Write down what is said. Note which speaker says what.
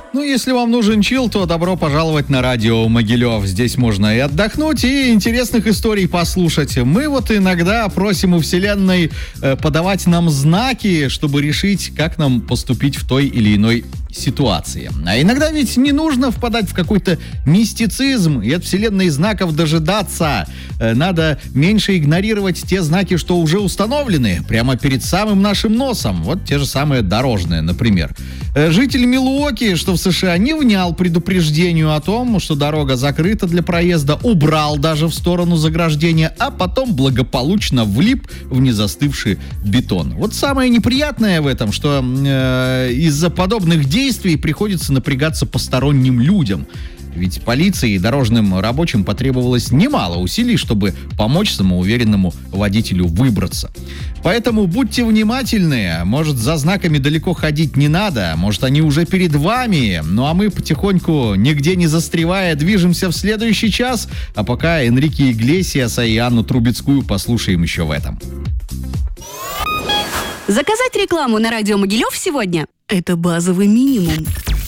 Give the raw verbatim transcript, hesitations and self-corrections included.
Speaker 1: Ну, если вам нужен чил, то добро пожаловать на радио Могилев. Здесь можно и отдохнуть, и интересных историй послушать. Мы вот иногда просим у Вселенной э, подавать нам знаки, чтобы решить, как нам поступить в той или иной ситуации. А иногда ведь не нужно впадать в какой-то мистицизм и от Вселенной знаков дожидаться. Э, надо меньше игнорировать те знаки, что уже установлены прямо перед самым нашим носом. Вот те же самые дорожные, например. Э, житель Милуоки, что в США, не внял предупреждению о том, что дорога закрыта для проезда, убрал даже в сторону заграждения, а потом благополучно влип в незастывший бетон. Вот самое неприятное в этом, что э, из-за подобных действий приходится напрягаться посторонним людям. Ведь полиции и дорожным рабочим потребовалось немало усилий, чтобы помочь самоуверенному водителю выбраться. Поэтому будьте внимательны. Может, за знаками далеко ходить не надо. Может, они уже перед вами. Ну а мы потихоньку, нигде не застревая, движемся в следующий час. А пока Энрике Иглесиаса и Анну Трубецкую послушаем еще в этом.
Speaker 2: Заказать рекламу на радио Могилев сегодня – это базовый минимум.